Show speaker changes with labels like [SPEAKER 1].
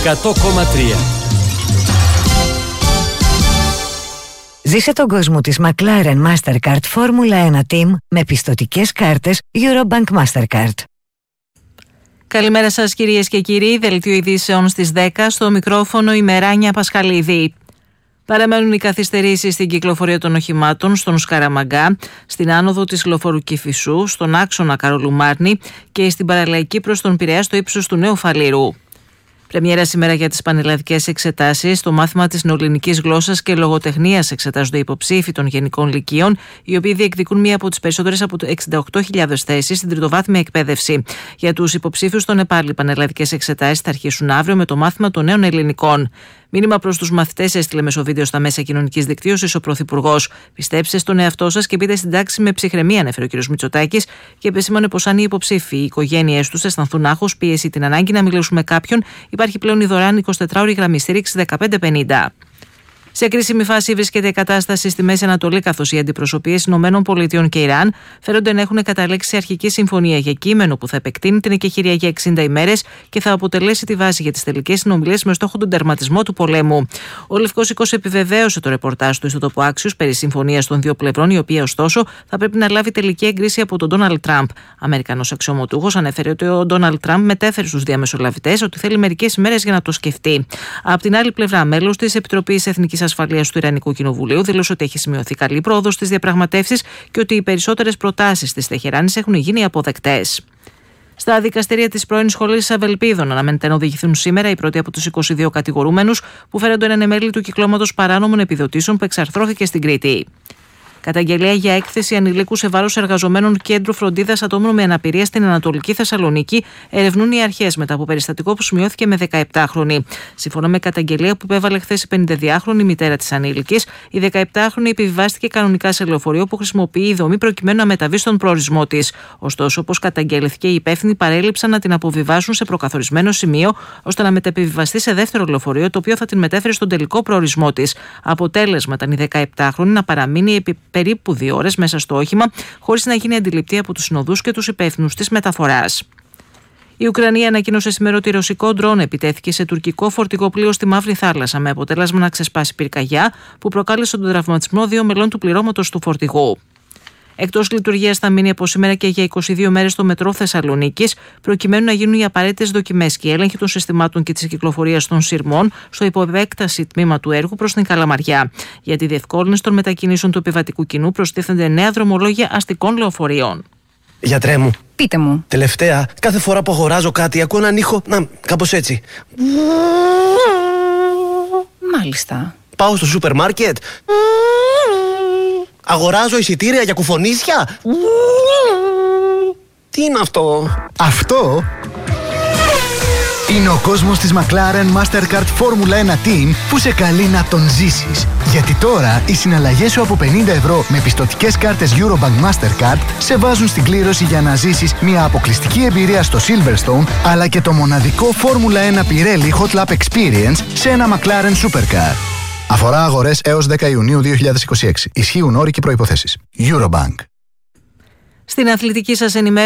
[SPEAKER 1] 100,3.
[SPEAKER 2] Ζήσε τον κόσμο της McLaren Mastercard Formula 1 Team με πιστωτικές κάρτες Eurobank Mastercard.
[SPEAKER 3] Καλημέρα σας κυρίες και κύριοι, δελτίο ειδήσεων στις 10, στο μικρόφωνο η Μεράνια Πασχαλίδη. Παραμένουν οι καθυστερήσεις στην κυκλοφορία των οχημάτων στον Σκαραμαγκά, στην άνοδο της λεωφόρου Κηφισού, στον άξονα Καρολου Μάρνη και στην παραλαϊκή προς τον Πειραιά στο ύψος του Νέου Φαλήρου. Πρεμιέρα σήμερα για τις πανελλαδικές εξετάσεις. Στο μάθημα της νεοελληνικής γλώσσας και λογοτεχνίας εξετάζονται υποψήφοι των γενικών λυκείων, οι οποίοι διεκδικούν μία από τις περισσότερες από 68.000 θέσεις στην τριτοβάθμια εκπαίδευση. Για τους υποψήφιους των ΕΠΑΛ, οι πανελλαδικές εξετάσεις θα αρχίσουν αύριο με το μάθημα των νέων ελληνικών. Μήνυμα προς τους μαθητές έστειλε μέσω βίντεο στα μέσα κοινωνικής δικτύωσης ο Πρωθυπουργός. Πιστέψτε στον εαυτό σας και μπείτε στην τάξη με ψυχραιμία, ανέφερε ο κ. Μητσοτάκης και επεσήμανε πως αν οι υποψήφοι, οι οικογένειές τους αισθανθούν άγχος, πίεση, την ανάγκη να μιλήσουν με κάποιον, υπάρχει πλέον η δωρεάν 24ωρη γραμμή στήριξη 1550. Σε κρίσιμη φάση βρίσκεται η κατάσταση στη Μέση Ανατολή, καθώς οι αντιπροσωπείες ΗΠΑ και Ιράν φέρονται να έχουν καταλήξει σε αρχική συμφωνία για κείμενο που θα επεκτείνει την εκεχηρία για 60 ημέρες και θα αποτελέσει τη βάση για τις τελικές συνομιλίες με στόχο τον τερματισμό του πολέμου. Ο Λευκός Οίκος επιβεβαίωσε το ρεπορτάζ του στο τόπο Άξιους περί συμφωνίας των δύο πλευρών, η οποία ωστόσο θα πρέπει να λάβει τελική έγκριση από τον Ντόναλντ Τραμπ. Αμερικανός αξιωματούχος ανέφερε ότι ο Ντόναλντ Τραμπ μετέφερε στους διαμεσολαβητές ότι θέλει μερικές ημέρες για να το σκεφτεί. Από την άλλη πλευρά, μέλος της Επιτροπής Εθνικής Ασφαλείας του Ιρανικού Κοινοβουλίου δήλωσε ότι έχει σημειωθεί καλή πρόοδος στις διαπραγματεύσεις και ότι οι περισσότερες προτάσεις της Τεχεράνης έχουν γίνει αποδεκτές. Στα δικαστήρια της πρώην Σχολής Αβελπίδων αναμένεται να οδηγηθούν σήμερα οι πρώτοι από τους 22 κατηγορούμενους που φέρονται να είναι μέλη του κυκλώματος παράνομων επιδοτήσεων που εξαρθρώθηκε στην Κρήτη. Καταγγελία για έκθεση ανηλίκου σε βάρος εργαζομένων κέντρου φροντίδας ατόμων με αναπηρία στην Ανατολική Θεσσαλονίκη ερευνούν οι αρχές μετά από περιστατικό που σημειώθηκε με 17χρονη. Σύμφωνα με καταγγελία που υπέβαλε χθες η 52χρονη μητέρα της ανήλικης, η 17χρονη επιβιβάστηκε κανονικά σε λεωφορείο που χρησιμοποιεί η δομή προκειμένου να μεταβεί στον προορισμό της. Ωστόσο, όπως καταγγελήθηκε, οι υπεύθυνοι παρέλειψαν να την αποβιβάσουν σε προκαθορισμένο σημείο ώστε να μεταπιβιβαστεί σε δεύτερο λεωφορείο, το οποίο θα την μετέφερε στον τελικό προορισμό της. Αποτέλεσμα ήταν η 17χρονη να παραμείνει περίπου 2 ώρες μέσα στο όχημα, χωρίς να γίνει αντιληπτή από τους συνοδούς και τους υπεύθυνους της μεταφοράς. Η Ουκρανία ανακοίνωσε σήμερα ότι ρωσικό ντρόν επιτέθηκε σε τουρκικό φορτηγό πλοίο στη Μαύρη Θάλασσα, με αποτέλεσμα να ξεσπάσει πυρκαγιά που προκάλεσε τον τραυματισμό 2 μελών του πληρώματος του φορτηγού. Εκτός λειτουργίας θα μείνει από σήμερα και για 22 μέρες το μετρό Θεσσαλονίκης, προκειμένου να γίνουν οι απαραίτητες δοκιμές και έλεγχοι των συστημάτων και της κυκλοφορίας των σειρμών στο υποεπέκταση τμήμα του έργου προς την Καλαμαριά. Για τη διευκόλυνση των μετακινήσεων του επιβατικού κοινού προστίθενται νέα δρομολόγια αστικών λεωφορείων.
[SPEAKER 4] Γιατρέ μου.
[SPEAKER 5] Πείτε μου.
[SPEAKER 4] Τελευταία, κάθε φορά που αγοράζω κάτι, ακούω έναν ήχο. Να, κάπως έτσι.
[SPEAKER 5] Μάλιστα.
[SPEAKER 4] Πάω στο σούπερ μάρκετ. Αγοράζω εισιτήρια για κουφονίσια. Τι είναι αυτό?
[SPEAKER 6] Αυτό είναι ο κόσμος της McLaren Mastercard Formula 1 Team που σε καλεί να τον ζήσεις. Γιατί τώρα οι συναλλαγές σου από 50 ευρώ με πιστωτικές κάρτες Eurobank Mastercard σε βάζουν στην κλήρωση για να ζήσεις μια αποκλειστική εμπειρία στο Silverstone, αλλά και το μοναδικό Formula 1 Pirelli Hot Lap Experience σε ένα McLaren Supercar. Αφορά αγορές έως 10 Ιουνίου 2026. Ισχύουν όροι και προϋποθέσεις. Eurobank.
[SPEAKER 3] Στην αθλητική σας ενημέρωση.